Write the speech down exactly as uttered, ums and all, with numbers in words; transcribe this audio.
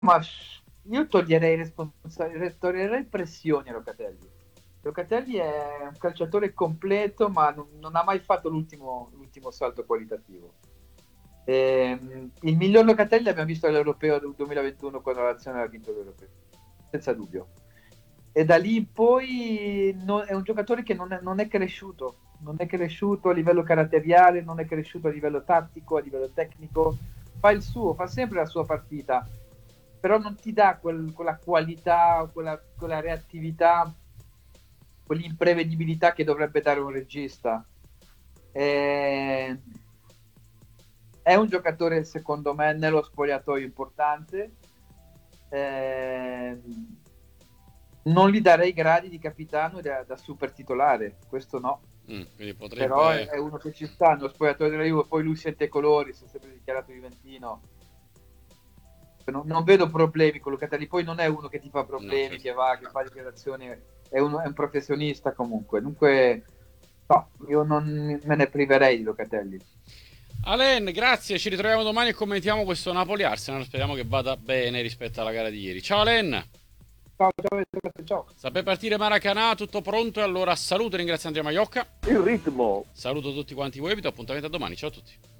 Ma sh- io toglierei, responsa- toglierei pressioni a Locatelli. Locatelli è un calciatore completo, ma non, non ha mai fatto l'ultimo, l'ultimo salto qualitativo. Ehm, il miglior Locatelli l'abbiamo visto all'Europeo del duemilaventuno quando la Nazionale ha vinto l'Europeo, senza dubbio. E da lì in poi non- è un giocatore che non è, non è cresciuto, non è cresciuto a livello caratteriale, non è cresciuto a livello tattico, a livello tecnico. Fa il suo, fa sempre la sua partita, però non ti dà quel- quella qualità, quella, quella reattività, quell'imprevedibilità che dovrebbe dare un regista. Eh, è un giocatore, secondo me, nello spogliatoio importante. Eh, non gli darei gradi di capitano da, da super titolare, questo no. Mm, quindi Però è, potrebbe... è uno che ci sta nello spogliatoio della Juve, poi lui sente i colori, si è sempre dichiarato juventino. Non, non vedo problemi con Locatelli, poi non è uno che ti fa No, problemi, certo. che va, che fa dichiarazioni, è, uno, è un professionista comunque. Dunque, no, io non me ne priverei di Locatelli. Alen, grazie, ci ritroviamo domani e commentiamo questo Napoli-Arsenal. Speriamo che vada bene rispetto alla gara di ieri. Ciao Alen! Ciao, ciao, ciao. Sta per partire Maracanà, tutto pronto? E allora saluto e ringrazio Andrea Maiocca. Il ritmo. Saluto tutti quanti voi e vi do appuntamento a domani. Ciao a tutti.